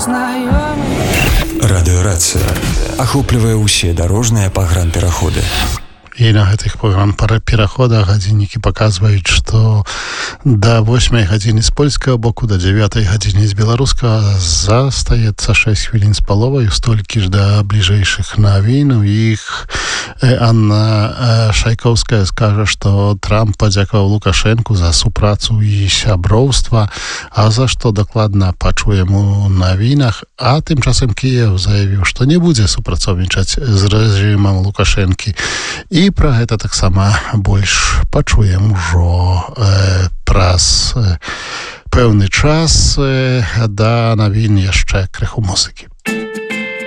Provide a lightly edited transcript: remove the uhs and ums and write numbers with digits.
Радыёрацыя ахоплівае ўсе дарожныя пагранпераходы. І на гэтых пераходах гадзіннікі паказваюць, што да 8 гадзіны з польскага боку, да 9 гадзіны з беларускага застаецца 6 хвілін з паловай, столькі ж да бліжэйшых навін. У іх Анна Шайкоўская скажа, што Трамп падзякаваў Лукашэнку за супрацу і сяброўства, а за што дакладна пачуем у навінах. А тым часам Кіеў заявіў, што не будзе супрацоўнічаць з рэжымам Лукашэнкі. І пра гэта таксама больш пачуем ужо праз пэўны час. Да навін яшчэ крыху музыкі.